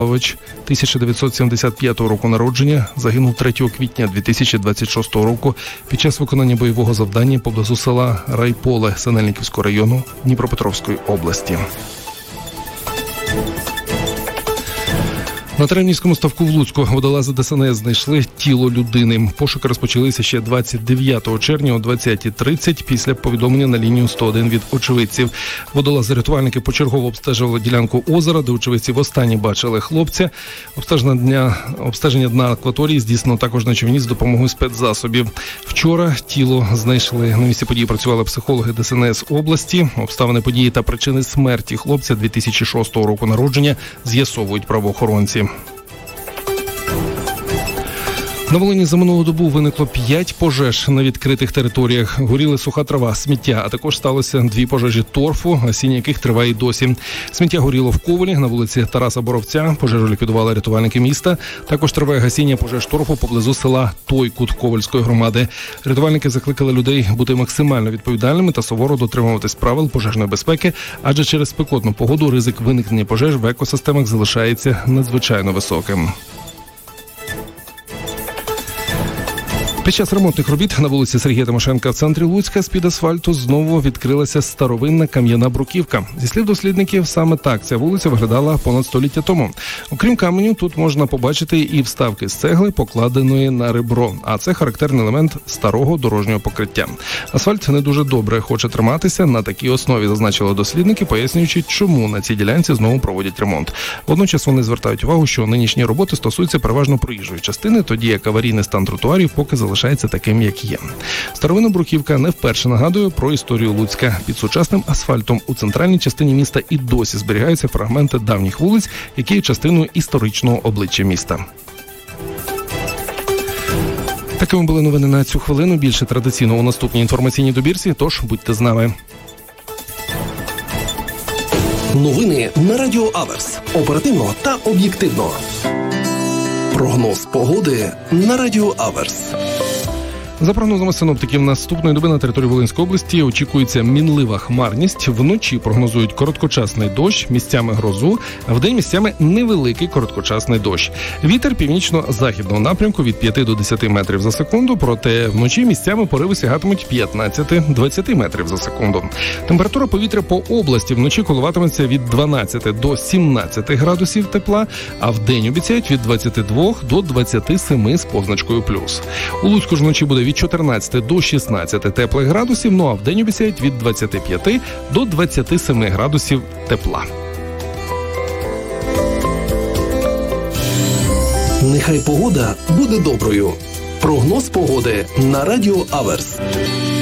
1975 року народження, загинув 3 квітня 2026 року під час виконання бойового завдання поблизу села Райполе Синельниківського району Дніпропетровської області. На Теремнівському ставку в Луцьку водолази ДСНС знайшли тіло людини. Пошуки розпочалися ще 29 червня о 20:30 після повідомлення на лінію 101 від очевидців. Водолази-рятувальники почергово обстежували ділянку озера, де очевидці востаннє бачили хлопця. Обстеження дна акваторії здійснено також на човні з допомогою спецзасобів. Вчора тіло знайшли. На місці події працювали психологи ДСНС області. Обставини події та причини смерті хлопця 2006 року народження з'ясовують правоохоронці. На Волині за минулу добу виникло 5 пожеж на відкритих територіях. Горіли суха трава, сміття, а також сталося 2 пожежі торфу, гасіння яких триває й досі. Сміття горіло в Ковелі на вулиці Тараса Боровця. Пожежу ліквідували рятувальники міста. Також триває гасіння пожеж торфу поблизу села Тойкут Ковельської громади. Рятувальники закликали людей бути максимально відповідальними та суворо дотримуватись правил пожежної безпеки, адже через спекотну погоду ризик виникнення пожеж в екосистемах залишається надзвичайно високим. Під час ремонтних робіт на вулиці Сергія Тимошенка в центрі Луцька з-під асфальту знову відкрилася старовинна кам'яна бруківка. Зі слів дослідників, саме так ця вулиця виглядала понад століття тому. Окрім каменю, тут можна побачити і вставки з цегли, покладеної на ребро. А це характерний елемент старого дорожнього покриття. Асфальт не дуже добре хоче триматися на такій основі, зазначили дослідники, пояснюючи, чому на цій ділянці знову проводять ремонт. Водночас вони звертають увагу, що нинішні роботи стосуються переважно проїжджої частини, тоді як аварійний стан тротуарів поки залишається таким, як є. Старовинна бруківка не вперше нагадує про історію Луцька. Під сучасним асфальтом у центральній частині міста і досі зберігаються фрагменти давніх вулиць, які є частиною історичного обличчя міста. Такими були новини на цю хвилину. Більше традиційно у наступній інформаційній добірці, тож будьте з нами. Новини на Радіо Аверс. Оперативно та об'єктивно. Прогноз погоди на Радіо Аверс. За прогнозами синоптиків, наступної доби на території Волинської області очікується мінлива хмарність. Вночі прогнозують короткочасний дощ, місцями грозу, а вдень місцями невеликий короткочасний дощ. Вітер північно-західного напрямку від 5 до 10 метрів за секунду, проте вночі місцями пориви сягатимуть 15-20 метрів за секунду. Температура повітря по області вночі коливатиметься від 12 до 17 градусів тепла, а вдень обіцяють від 22 до 27 з позначкою плюс. У Луцьку ж вночі буде від 14 до 16 теплих градусів, ну а вдень обіцяють від 25 до 27 градусів тепла. Нехай погода буде доброю. Прогноз погоди на Радіо Аверс.